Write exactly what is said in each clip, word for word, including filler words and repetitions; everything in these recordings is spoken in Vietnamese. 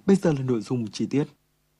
Bây giờ là nội dung chi tiết.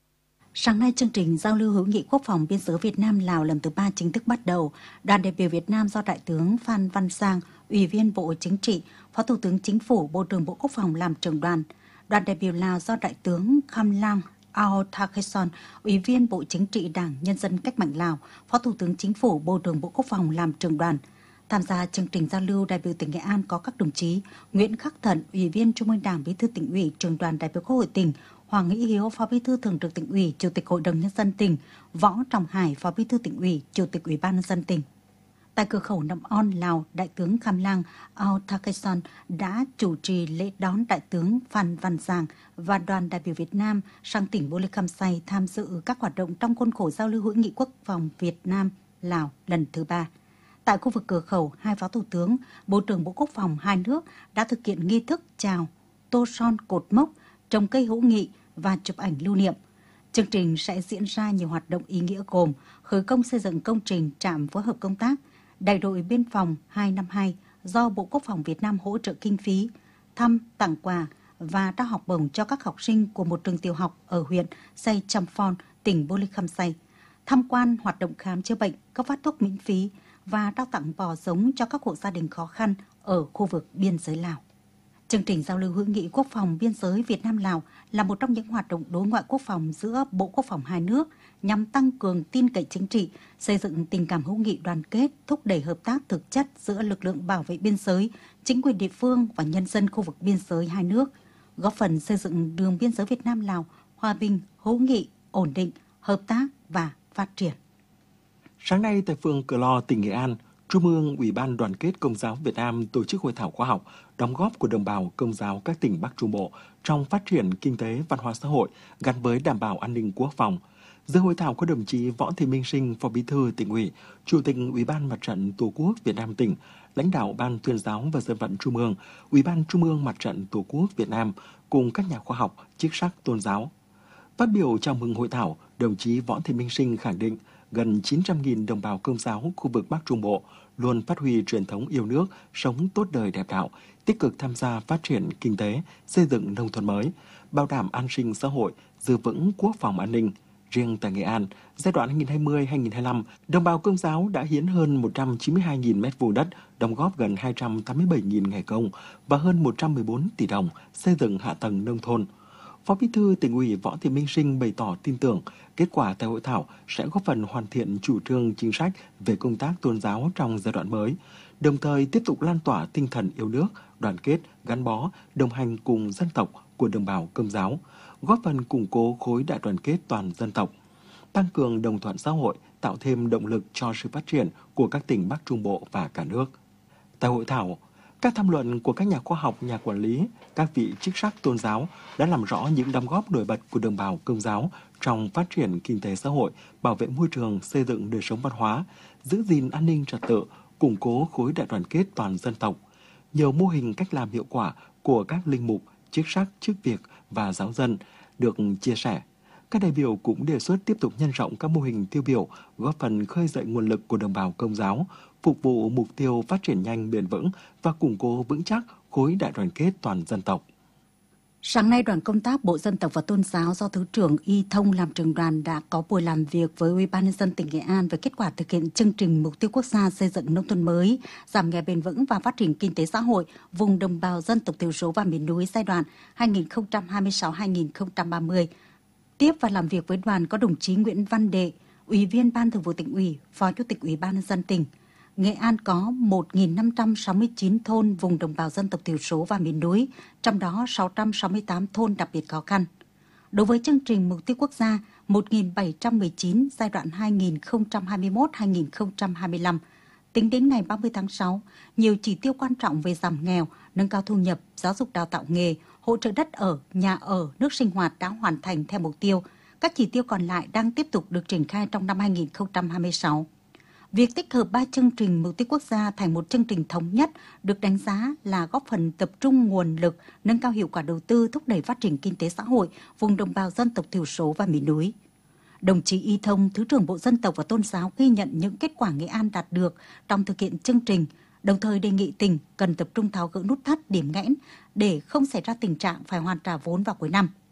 Sáng nay, chương trình giao lưu hữu nghị quốc phòng biên giới Việt Nam-Lào lần thứ ba chính thức bắt đầu. Đoàn đại biểu Việt Nam do Đại tướng Phan Văn Giang, Ủy viên Bộ Chính trị, Phó Thủ tướng Chính phủ, Bộ trưởng Bộ Quốc phòng làm trưởng đoàn. Đoàn đại biểu Lào do Đại tướng Khamlang Ao Thakeson, Ủy viên Bộ Chính trị Đảng Nhân dân Cách mạng Lào, Phó Thủ tướng Chính phủ, Bộ trưởng Bộ Quốc phòng làm trưởng đoàn. Tham gia chương trình giao lưu, đại biểu tỉnh Nghệ An có các đồng chí Nguyễn Khắc Thận, Ủy viên Trung ương Đảng, Bí thư Tỉnh ủy, Trưởng đoàn đại biểu Quốc hội tỉnh; Hoàng Nghĩ Hiếu, Phó Bí thư Thường trực Tỉnh ủy, Chủ tịch Hội đồng Nhân dân tỉnh; Võ Trọng Hải, Phó Bí thư Tỉnh ủy, Chủ tịch Ủy ban Nhân dân tỉnh. Tại cửa khẩu Nậm On, Lào, Đại tướng Khamlang Ao Thakeson đã chủ trì lễ đón Đại tướng Phan Văn Giang và đoàn đại biểu Việt Nam sang tỉnh Bô Lê Khăm Say tham dự các hoạt động trong khuôn khổ giao lưu hữu nghị quốc phòng Việt Nam-Lào lần thứ ba. Tại khu vực cửa khẩu, hai Phó Thủ tướng, Bộ trưởng Bộ Quốc phòng hai nước đã thực hiện nghi thức chào, tô son cột mốc, trồng cây hữu nghị và chụp ảnh lưu niệm. Chương trình sẽ diễn ra nhiều hoạt động ý nghĩa gồm khởi công xây dựng công trình trạm phối hợp công tác, đại đội biên phòng hai năm hai do Bộ Quốc phòng Việt Nam hỗ trợ kinh phí, thăm, tặng quà và trao học bổng cho các học sinh của một trường tiểu học ở huyện Say Champon, tỉnh Bô Lê Khăm Say, tham quan hoạt động khám chữa bệnh, cấp phát thuốc miễn phí và trao tặng bò giống cho các hộ gia đình khó khăn ở khu vực biên giới Lào. Chương trình giao lưu hữu nghị quốc phòng biên giới Việt Nam-Lào là một trong những hoạt động đối ngoại quốc phòng giữa Bộ Quốc phòng hai nước nhằm tăng cường tin cậy chính trị, xây dựng tình cảm hữu nghị đoàn kết, thúc đẩy hợp tác thực chất giữa lực lượng bảo vệ biên giới, chính quyền địa phương và nhân dân khu vực biên giới hai nước, góp phần xây dựng đường biên giới Việt Nam-Lào hòa bình, hữu nghị, ổn định, hợp tác và phát triển. Sáng nay tại phường Cửa Lò, tỉnh Nghệ An, Trung ương Ủy ban Đoàn kết Công giáo Việt Nam tổ chức hội thảo khoa học đóng góp của đồng bào Công giáo các tỉnh Bắc Trung Bộ trong phát triển kinh tế, văn hóa xã hội gắn với đảm bảo an ninh quốc phòng. Dự hội thảo có đồng chí Võ Thị Minh Sinh, Phó Bí thư Tỉnh ủy, Chủ tịch Ủy ban Mặt trận Tổ quốc Việt Nam tỉnh, lãnh đạo Ban Tuyên giáo và Dân vận Trung ương, Ủy ban Trung ương Mặt trận Tổ quốc Việt Nam cùng các nhà khoa học, chức sắc tôn giáo. Phát biểu chào mừng hội thảo, đồng chí Võ Thị Minh Sinh khẳng định gần chín trăm nghìn đồng bào Công giáo khu vực Bắc Trung Bộ luôn phát huy truyền thống yêu nước, sống tốt đời đẹp đạo, tích cực tham gia phát triển kinh tế, xây dựng nông thôn mới, bảo đảm an sinh xã hội, giữ vững quốc phòng an ninh. Riêng tại Nghệ An, giai đoạn hai nghìn không trăm hai mươi đến hai nghìn không trăm hai mươi lăm, đồng bào Công giáo đã hiến hơn một trăm chín mươi hai nghìn mét vuông đất, đóng góp gần hai trăm tám mươi bảy nghìn ngày công và hơn một trăm mười bốn tỷ đồng xây dựng hạ tầng nông thôn. Phó Bí thư Tỉnh ủy Võ Thị Minh Sinh bày tỏ tin tưởng kết quả tại hội thảo sẽ góp phần hoàn thiện chủ trương chính sách về công tác tôn giáo trong giai đoạn mới, đồng thời tiếp tục lan tỏa tinh thần yêu nước, đoàn kết, gắn bó, đồng hành cùng dân tộc của đồng bào Công giáo, góp phần củng cố khối đại đoàn kết toàn dân tộc, tăng cường đồng thuận xã hội, tạo thêm động lực cho sự phát triển của các tỉnh Bắc Trung Bộ và cả nước. Tại hội thảo, các tham luận của các nhà khoa học, nhà quản lý, các vị chức sắc tôn giáo đã làm rõ những đóng góp nổi bật của đồng bào Công giáo trong phát triển kinh tế xã hội, bảo vệ môi trường, xây dựng đời sống văn hóa, giữ gìn an ninh trật tự, củng cố khối đại đoàn kết toàn dân tộc. Nhiều mô hình cách làm hiệu quả của các linh mục, chức sắc, chức việc và giáo dân được chia sẻ. Các đại biểu cũng đề xuất tiếp tục nhân rộng các mô hình tiêu biểu, góp phần khơi dậy nguồn lực của đồng bào Công giáo, phục vụ mục tiêu phát triển nhanh, bền vững và củng cố vững chắc khối đại đoàn kết toàn dân tộc. Sáng nay, đoàn công tác Bộ Dân tộc và Tôn giáo do Thứ trưởng Y Thông làm trưởng đoàn đã có buổi làm việc với Ủy ban Nhân dân tỉnh Nghệ An về kết quả thực hiện chương trình mục tiêu quốc gia xây dựng nông thôn mới, giảm nghèo bền vững và phát triển kinh tế xã hội vùng đồng bào dân tộc thiểu số và miền núi giai đoạn hai nghìn không trăm hai mươi sáu đến hai nghìn không trăm ba mươi. Tiếp và làm việc với đoàn có đồng chí Nguyễn Văn Đệ, Ủy viên Ban Thường vụ Tỉnh ủy, Phó Chủ tịch Ủy ban Nhân dân tỉnh. Nghệ An có một nghìn năm trăm sáu mươi chín thôn vùng đồng bào dân tộc thiểu số và miền núi, trong đó sáu trăm sáu mươi tám thôn đặc biệt khó khăn. Đối với chương trình mục tiêu quốc gia một nghìn bảy trăm mười chín giai đoạn hai nghìn không trăm hai mươi mốt đến hai nghìn không trăm hai mươi lăm, tính đến ngày ba mươi tháng sáu, nhiều chỉ tiêu quan trọng về giảm nghèo, nâng cao thu nhập, giáo dục đào tạo nghề, hỗ trợ đất ở, nhà ở, nước sinh hoạt đã hoàn thành theo mục tiêu. Các chỉ tiêu còn lại đang tiếp tục được triển khai trong năm hai nghìn không trăm hai mươi sáu. Việc tích hợp ba chương trình mục tiêu quốc gia thành một chương trình thống nhất được đánh giá là góp phần tập trung nguồn lực, nâng cao hiệu quả đầu tư, thúc đẩy phát triển kinh tế xã hội vùng đồng bào dân tộc thiểu số và miền núi. Đồng chí Y Thông, Thứ trưởng Bộ Dân tộc và Tôn giáo ghi nhận những kết quả Nghệ An đạt được trong thực hiện chương trình, đồng thời đề nghị tỉnh cần tập trung tháo gỡ nút thắt điểm nghẽn để không xảy ra tình trạng phải hoàn trả vốn vào cuối năm.